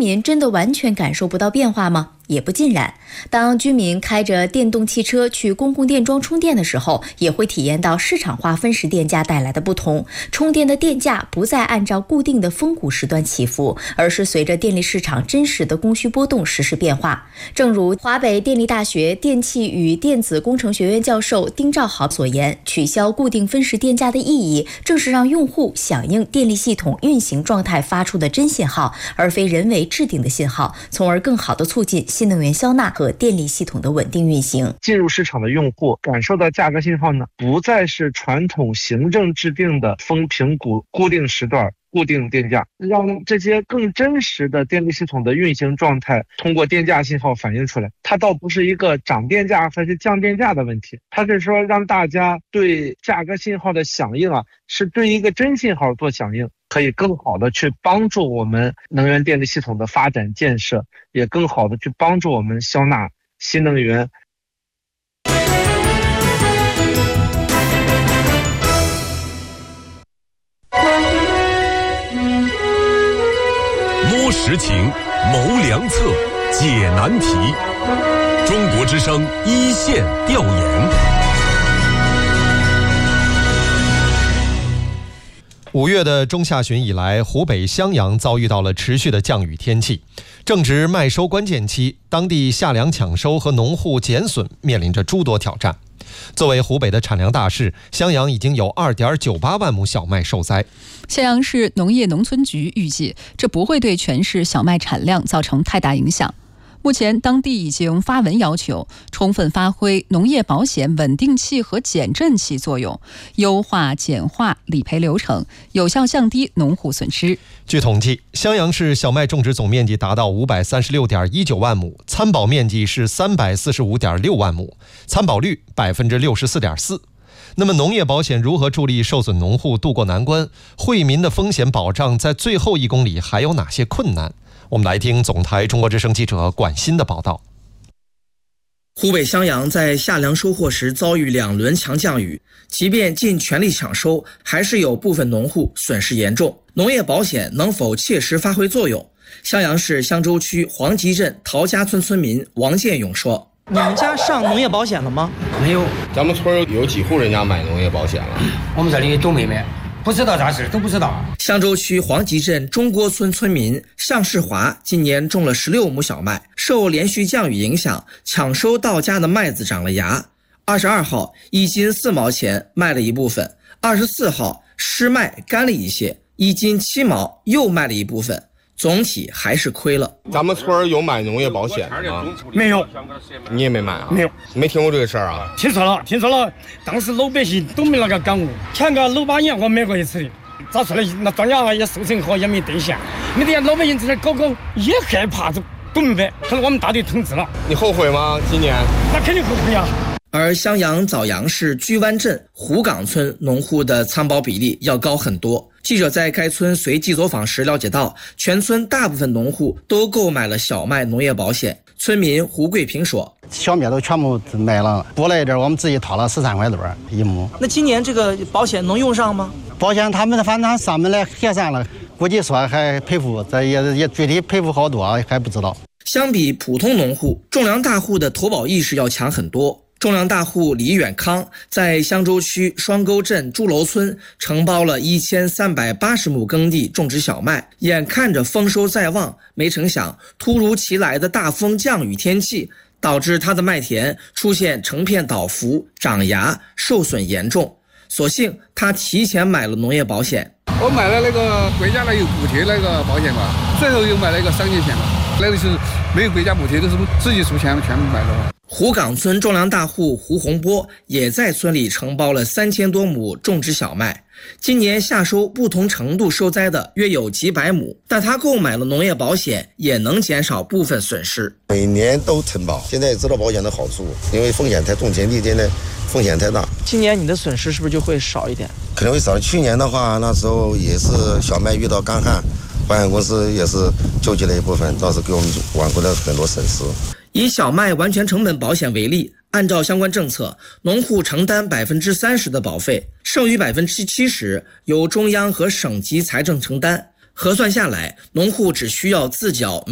民真的完全感受不到变化吗？也不尽然。当居民开着电动汽车去公共电桩充电的时候，也会体验到市场化分时电价带来的不同。充电的电价不再按照固定的峰谷时段起伏，而是随着电力市场真实的供需波动实时变化。正如华北电力大学电气与电子工程学院教授丁兆豪所言，取消固定分时电价的意义，正是让用户响应电力系统运行状态发出的真信号，而非人为制定的信号，从而更好地促进新能源消纳和电力系统的稳定运行。 进入市场的用户感受到价格信号呢，不再是传统行政制定的峰平谷固定时段固定电价，让这些更真实的电力系统的运行状态通过电价信号反映出来。它倒不是一个涨电价还是降电价的问题，它是说让大家对价格信号的响应是对一个真信号做响应，可以更好的去帮助我们能源电力系统的发展建设，也更好的去帮助我们消纳新能源。 摸实情，谋良策，解难题。中国之声一线调研。 5月的中下旬以来，湖北襄阳遭遇到了持续的降雨天气，正值麦收关键期，当地夏粮抢收和农户减损面临着诸多挑战。作为湖北的产粮大市，襄阳已经有 2.98 万亩小麦受灾。 襄阳市农业农村局预计，这不会对全市小麦产量造成太大影响。目前，当地已经发文要求充分发挥农业保险稳定器和减震器作用，优化简化理赔流程，有效降低农户损失。 据统计，襄阳市小麦种植总面积达到 536.19 万亩，参保面积是 345.6 万亩，参保率 64.4%。那么农业保险如何助力受损农户渡过难关？惠民的风险保障在最后1公里还有哪些困难？我们来听总台中国之声记者管鑫的报道。 湖北襄阳在夏粮收获时遭遇2轮强降雨，即便尽全力抢收，还是有部分农户损失严重。农业保险能否切实发挥作用？襄阳市襄州区黄集镇陶家村村民王建勇说：“ 你们家上农业保险了吗？ 没有，咱们村有几户人家买农业保险了？ 我们这里都没买。”不知道咋事都不知道。 襄州区黄集镇中郭村村民向世华今年种了16亩小麦，受连续降雨影响，抢收到家的麦子长了芽。22号1斤4毛钱卖了一部分，24号湿麦干了一些，1斤7毛又卖了一部分，总体还是亏了。 咱们村有买农业保险的吗？ 没有。 你也没买啊？ 没有。 没听过这个事儿啊？ 听说了，当时老百姓都没那个感悟。前个6、8年我买过一次的，咋说呢？那庄稼也收成好，也没兑现。没得老百姓在这搞也害怕，都明白。可能我们大队统治了。 你后悔吗？今年？ 那肯定后悔啊。 而襄阳枣阳市居湾镇湖岗村农户的参保比例要高很多。记者在该村随机走访时了解到，全村大部分农户都购买了小麦农业保险。村民胡桂平说：“ 小麦都全部买了，补了一点，我们自己掏了13块多一亩。 那今年这个保险能用上吗？ 保险他们反正上门来核算了，估计说还赔付，这也具体赔付好多还不知道。” 相比普通农户，种粮大户的投保意识要强很多。种粮大户李远康在襄州区双沟镇朱楼村承包了1380亩耕地种植小麦，眼看着丰收在望，没成想突如其来的大风降雨天气导致他的麦田出现成片倒伏、长芽、受损严重。所幸他提前买了农业保险。 我买了那个国家那有补贴那个保险嘛，最后又买了一个商业险嘛，那个是没有国家补贴，都是自己出钱全部买的。 湖岗村种粮大户胡洪波也在村里承包了3000多亩种植小麦，今年夏收不同程度受灾的约有几百亩，但他购买了农业保险，也能减少部分损失。 每年都承保，现在也知道保险的好处，因为风险太重，前地现在风险太大。 今年你的损失是不是就会少一点？ 可能会少。去年的话，那时候也是小麦遇到干旱，保险公司也是救济了一部分，倒是给我们挽回了很多损失。 以小麦完全成本保险为例，按照相关政策，农户承担30%的保费，剩余70%由中央和省级财政承担。核算下来，农户只需要自缴